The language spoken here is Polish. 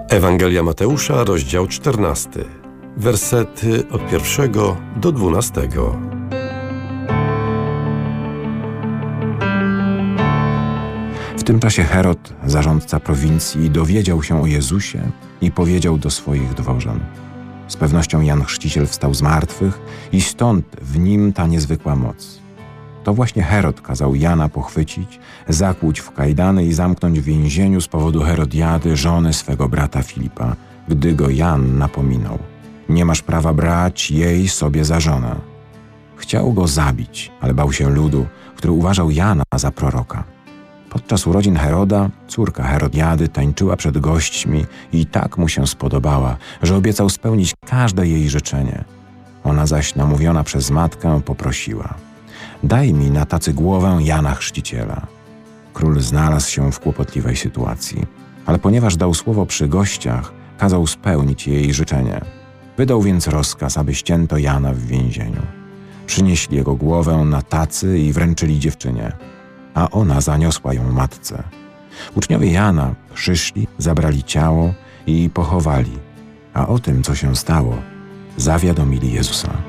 Ewangelia Mateusza, rozdział 14, wersety od 1 do 12. W tym czasie Herod, zarządca prowincji, dowiedział się o Jezusie i powiedział do swoich dworzan: z pewnością Jan Chrzciciel wstał z martwych i stąd w nim ta niezwykła moc. To właśnie Herod kazał Jana pochwycić, zakłuć w kajdany i zamknąć w więzieniu z powodu Herodiady, żony swego brata Filipa, gdy go Jan napominał: nie masz prawa brać jej sobie za żonę. Chciał go zabić, ale bał się ludu, który uważał Jana za proroka. Podczas urodzin Heroda córka Herodiady tańczyła przed gośćmi i tak mu się spodobała, że obiecał spełnić każde jej życzenie. Ona zaś, namówiona przez matkę, poprosiła: daj mi na tacy głowę Jana Chrzciciela. Król znalazł się w kłopotliwej sytuacji, ale ponieważ dał słowo przy gościach, kazał spełnić jej życzenie. Wydał więc rozkaz, aby ścięto Jana w więzieniu. Przynieśli jego głowę na tacy i wręczyli dziewczynie, a ona zaniosła ją matce. Uczniowie Jana przyszli, zabrali ciało i pochowali, a o tym, co się stało, zawiadomili Jezusa.